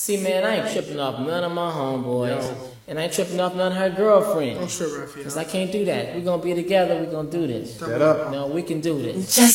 See, man, I ain't tripping off none of my homeboys. And I ain't tripping off none of her girlfriends. Don't trip, Raphael. Because I can't do that. We're going to be together. We're going to do this. Shut up. No, we can do this.